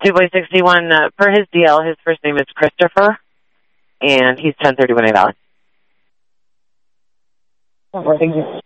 2 boy 61, per his DL, his first name is Christopher, and he's 1031 A Valley. Thank you.